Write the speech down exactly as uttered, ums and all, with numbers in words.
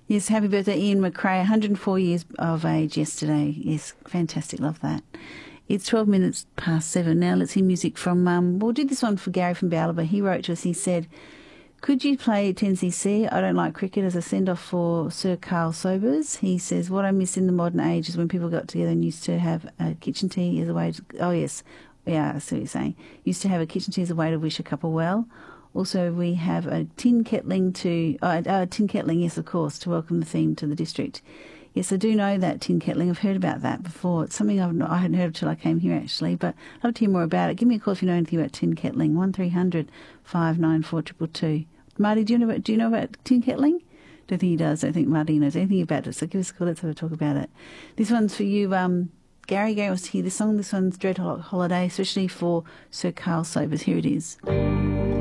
Yes, happy birthday, Ian McRae, one hundred and four years of age yesterday. Yes, fantastic, love that. It's twelve minutes past seven. Now let's hear music from, um, we'll do this one for Gary from Ballaba. He wrote to us, he said, could you play ten C C? I don't like cricket as a send-off for Sir Carl Sobers. He says, what I miss in the modern age is when people got together and used to have a kitchen tea as a way to, oh yes, yeah, I see what you're saying. Used to have a kitchen tea as a way to wish a couple well. Also, we have a tin kettling to, uh, uh, tin kettling, yes, of course, to welcome the theme to the district. Yes, I do know that tin kettling. I've heard about that before. It's something I've not, I hadn't heard of till I came here, actually, but I'd love to hear more about it. Give me a call if you know anything about tin kettling, one three hundred five nine four two two two. Marty, do you know about, do you know about tin kettling? Don't think he does. Don't think Marty knows anything about it, so give us a call. Let's have a talk about it. This one's for you, um, Gary. Gary wants to hear this song. This one's Dread Holiday, especially for Sir Carl Sobers. Here it is.